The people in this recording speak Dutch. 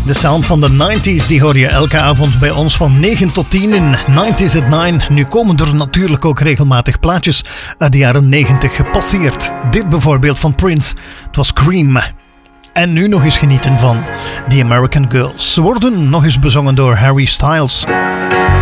De sound van de 90s die hoor je elke avond bij ons van 9 tot 10 in 90s at 9. Nu komen er natuurlijk ook regelmatig plaatjes uit de jaren 90 gepasseerd. Dit bijvoorbeeld van Prince, het was Cream. En nu nog eens genieten van The American Girls. Ze worden nog eens bezongen door Harry Styles.